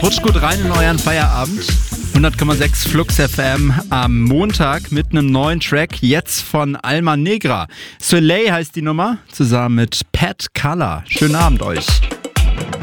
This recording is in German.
Rutscht gut rein in euren Feierabend. 100,6 Flux FM am Montag mit einem neuen Track, jetzt von Alma Negra. Soleil heißt die Nummer, zusammen mit Pat Color. Schönen Abend euch.